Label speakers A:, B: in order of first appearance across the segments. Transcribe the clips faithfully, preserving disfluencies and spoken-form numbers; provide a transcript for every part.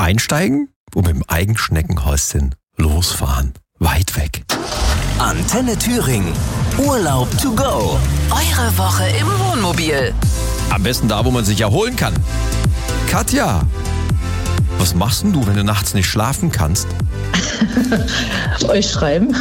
A: Einsteigen und mit dem Eigenschneckenhäuschen losfahren. Weit weg.
B: Antenne Thüringen. Urlaub to go.
C: Eure Woche im Wohnmobil.
A: Am besten da, wo man sich erholen kann. Katja, was machst denn du, wenn du nachts nicht schlafen kannst?
D: Euch schreiben.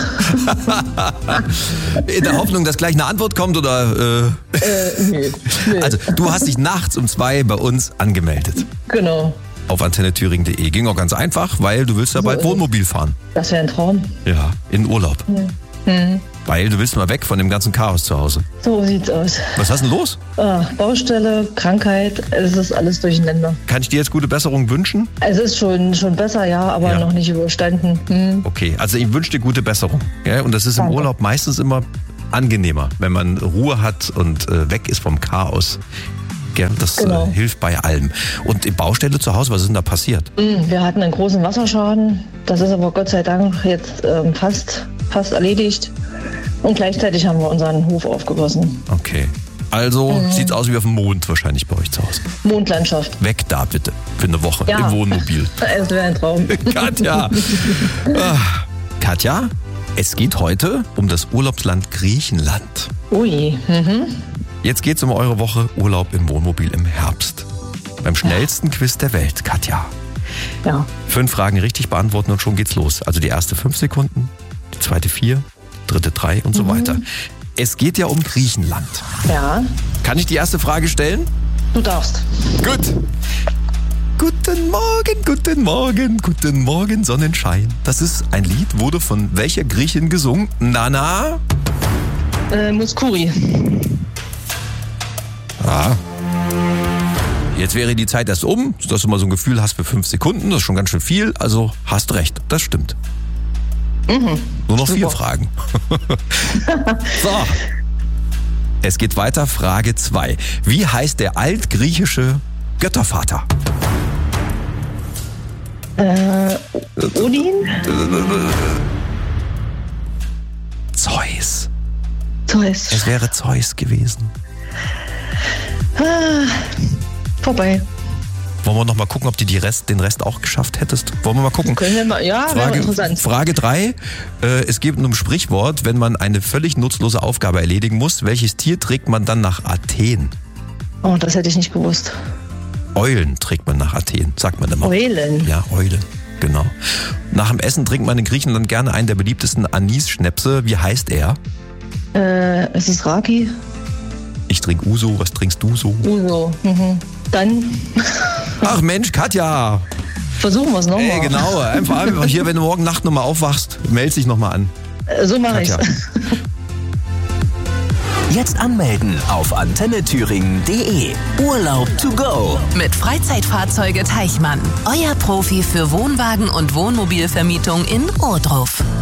A: In der Hoffnung, dass gleich eine Antwort kommt, oder? Äh?
D: Äh, nee, nee.
A: Also, du hast dich nachts um zwei bei uns angemeldet.
D: Genau.
A: Auf antenne thüringen punkt de. Ging auch ganz einfach, weil du willst ja bald
D: So,
A: Wohnmobil fahren.
D: Das wäre ein Traum.
A: Ja, in Urlaub.
D: Hm.
A: Weil du willst mal weg von dem ganzen Chaos zu Hause.
D: So sieht's aus.
A: Was hast denn los?
D: Ah, Baustelle, Krankheit, es ist alles durcheinander.
A: Kann ich dir jetzt gute Besserung wünschen?
D: Es ist schon, schon besser, ja, aber
A: Ja.
D: noch nicht überstanden. Hm.
A: Okay, also ich wünsche dir gute Besserung. Gell? Und das ist im
D: Danke.
A: Urlaub meistens immer angenehmer, wenn man Ruhe hat und äh, weg ist vom Chaos. Gell? Das
D: Genau.
A: äh, hilft bei allem. Und die Baustelle zu Hause, was ist denn da passiert?
D: Hm, Wir hatten einen großen Wasserschaden. Das ist aber Gott sei Dank jetzt ähm, fast, fast erledigt. Und gleichzeitig haben wir unseren Hof aufgegossen.
A: Okay. Also
D: Mhm.
A: sieht's aus wie auf dem Mond wahrscheinlich bei euch zu Hause.
D: Mondlandschaft.
A: Weg da bitte, für eine Woche
D: Ja.
A: im Wohnmobil.
D: Es wäre ein Traum.
A: Katja. Ah. Katja, es geht heute um das Urlaubsland Griechenland.
D: Ui. Mhm.
A: Jetzt geht's um eure Woche Urlaub im Wohnmobil im Herbst. Beim schnellsten Quiz der Welt, Katja.
D: Ja.
A: Fünf Fragen richtig beantworten und schon geht's los. Also die erste fünf Sekunden, die zweite vier, dritte drei und so weiter. Es geht ja um Griechenland.
D: Ja.
A: Kann ich die erste Frage stellen?
D: Du darfst.
A: Gut. Guten Morgen, guten Morgen, guten Morgen, Sonnenschein. Das ist ein Lied, wurde von welcher Griechin gesungen? Nana?
D: Äh, Muskuri.
A: Ja. Jetzt wäre die Zeit erst um, dass du mal so ein Gefühl hast für fünf Sekunden. Das ist schon ganz schön viel, also hast recht, das stimmt.
D: Mhm.
A: Nur noch vier
D: Super.
A: Fragen. So. Es geht weiter, Frage zwei. Wie heißt der altgriechische Göttervater?
D: Äh, Odin?
A: Zeus.
D: Zeus.
A: Es wäre Zeus gewesen.
D: Ah, vorbei.
A: Wollen wir noch mal gucken, ob du die Rest, den Rest auch geschafft hättest? Wollen wir mal gucken?
D: Können wir mal, ja, wäre
A: Frage,
D: interessant.
A: Frage drei. Äh, es gibt ein Sprichwort, wenn man eine völlig nutzlose Aufgabe erledigen muss, welches Tier trägt man dann nach Athen?
D: Oh, das hätte ich nicht gewusst.
A: Eulen trägt man nach Athen, sagt man immer.
D: Eulen?
A: Ja, Eulen, genau. Nach dem Essen trinkt man in Griechenland gerne einen der beliebtesten Anis-Schnäpse. Wie heißt er?
D: Äh, es ist Raki.
A: Ich trinke Uso, was trinkst du so?
D: Uso. Mhm. Dann
A: Ach Mensch, Katja!
D: versuchen wir es nochmal.
A: Ey, genau, einfach, einfach hier, wenn du morgen Nacht nochmal aufwachst, melde dich nochmal an.
D: Äh, So mache ich's.
A: Katja.
B: Jetzt anmelden auf antenne thüringen punkt de. Urlaub to go.
C: Mit Freizeitfahrzeuge Teichmann. Euer Profi für Wohnwagen und Wohnmobilvermietung in Ohrdruf.